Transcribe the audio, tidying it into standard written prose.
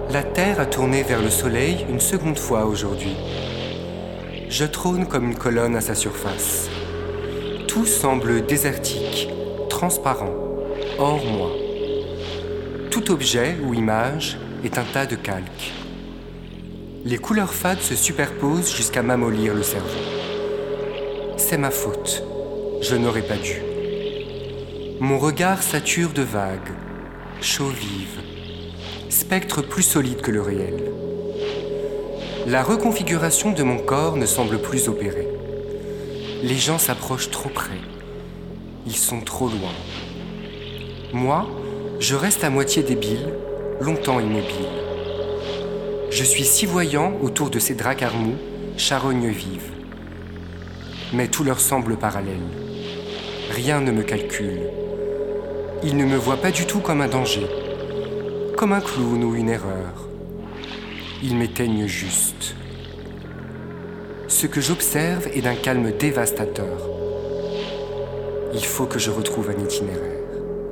La Terre a tourné vers le Soleil une seconde fois aujourd'hui. Je trône comme une colonne à sa surface. Tout semble désertique, transparent, hors moi. Tout objet ou image est un tas de calques. Les couleurs fades se superposent jusqu'à m'amollir le cerveau. C'est ma faute. Je n'aurais pas dû. Mon regard sature de vagues, chauds vives, spectres plus solides que le réel. La reconfiguration de mon corps ne semble plus opérer. Les gens s'approchent trop près. Ils sont trop loin. Moi, je reste à moitié débile, longtemps immobile. Je suis si voyant autour de ces dracards mous, charognes vives. Mais tout leur semble parallèle. Rien ne me calcule. Ils ne me voient pas du tout comme un danger, comme un clown ou une erreur. Ils m'éteignent juste. Ce que j'observe est d'un calme dévastateur. Il faut que je retrouve un itinéraire.